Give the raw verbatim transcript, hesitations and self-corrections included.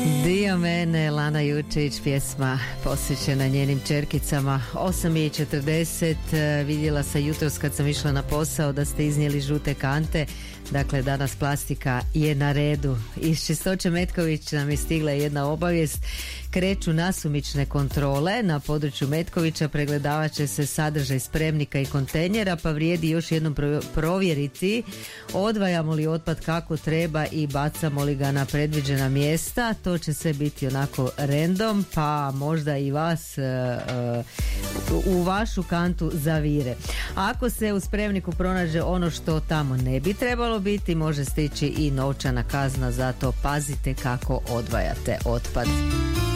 Dio mene, Lana Jurčević, pjesma posvećena njenim čerkicama. osam i četrdeset, vidjela sam jutros kad sam išla na posao da ste iznijeli žute kante. Dakle, danas plastika je na redu. Iz Čistoće Metković nam je stigla jedna obavijest. Kreću nasumične kontrole na području Metkovića, pregledavat će se sadržaj spremnika i kontejnera, pa vrijedi još jednom provjeriti odvajamo li otpad kako treba i bacamo li ga na predviđena mjesta. To će sve biti onako random, pa možda i vas uh, uh, u vašu kantu zavire. Ako se u spremniku pronađe ono što tamo ne bi trebalo biti, može stići i novčana kazna, zato pazite kako odvajate otpad.